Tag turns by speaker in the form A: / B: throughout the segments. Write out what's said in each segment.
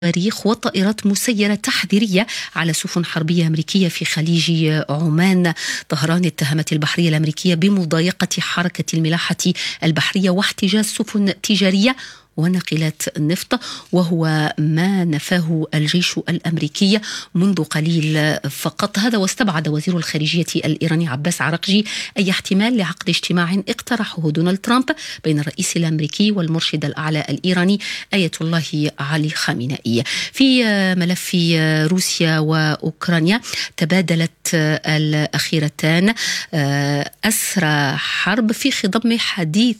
A: صواريخ وطائرات مسيرة تحذيرية على سفن حربية أمريكية في خليج عمان. طهران اتهمت البحرية الأمريكية بمضايقة حركة الملاحة البحرية واحتجاز سفن تجارية وناقلات النفط، وهو ما نفاه الجيش الأمريكي منذ قليل فقط. هذا واستبعد وزير الخارجية الإيراني عباس عراقجي أي احتمال لعقد اجتماع اقترحه دونالد ترامب بين الرئيس الأمريكي والمرشد الأعلى الإيراني آية الله علي خامنئي. في ملف روسيا وأوكرانيا، تبادلت الأخيرتان أسرى حرب في خضم حديث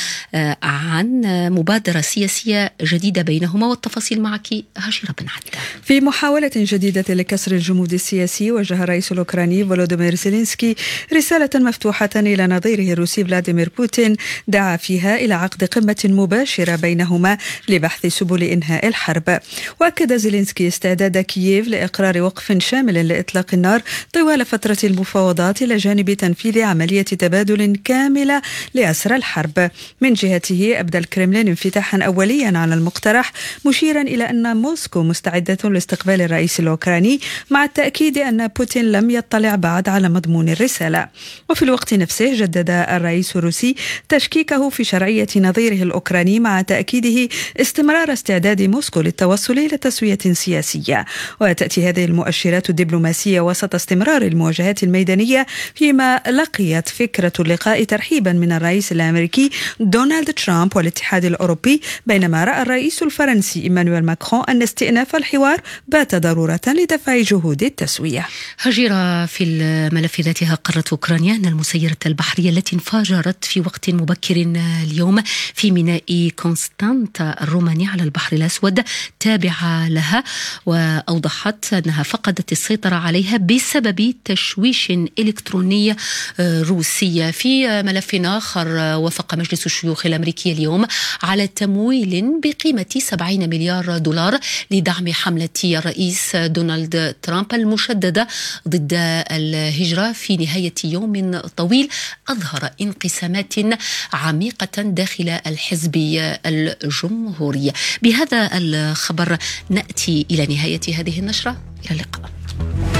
A: عن مبادرة سياسية جديدة بينهما، والتفاصيل معك هاجرة بن عدلان.
B: في محاولة جديدة لكسر الجمود السياسي، وجه الرئيس الأوكراني فولوديمير زيلينسكي رسالة مفتوحة إلى نظيره الروسي فلاديمير بوتين، دعا فيها إلى عقد قمة مباشرة بينهما لبحث سبل إنهاء الحرب. وأكد زيلينسكي استعداد كييف لإقرار وقف شامل لإطلاق النار طوال فترة المفاوضات، إلى جانب تنفيذ عملية تبادل كاملة لأسرى الحرب. من جهته أبدى الكرملين انفتاحا أوليا على المقترح، مشيرا إلى أن موسكو مستعدة لاستقبال الرئيس الأوكراني، مع التأكيد أن بوتين لم يطلع بعد على مضمون الرسالة. وفي الوقت نفسه جدد الرئيس الروسي تشكيكه في شرعية نظيره الأوكراني، مع تأكيده استمرار استعداد موسكو للتوصل إلى تسوية سياسية. وتأتي هذه المؤشرات الدبلوماسية وسط استمرار المواجهات الميدانية، فيما لقيت فكرة اللقاء ترحيبا من الرئيس الأمريكي دونالد ترامب والاتحاد الأوروبي، بينما رأى الرئيس الفرنسي إيمانويل ماكرون أن استئناف الحوار بات ضرورة لدفع جهود التسوية.
A: هجيرة في الملف ذاتها، قررت أوكرانيا أن المسيرة البحرية التي انفجرت في وقت مبكر اليوم في ميناء كونستانتا الروماني على البحر الأسود تابعة لها، وأوضحت أنها فقدت السيطرة عليها بسبب تشويش إلكتروني روسي. في ملف آخر، وافق مجلس الشيوخ الأمريكي اليوم على تمويل بقيمة 70 مليار دولار لدعم حملة الرئيس دونالد ترامب المشددة ضد الهجرة في نهاية يوم طويل أظهر انقسامات عميقة داخل الحزب الجمهوري. بهذا الخبر نأتي إلى نهاية هذه النشرة. إلى اللقاء.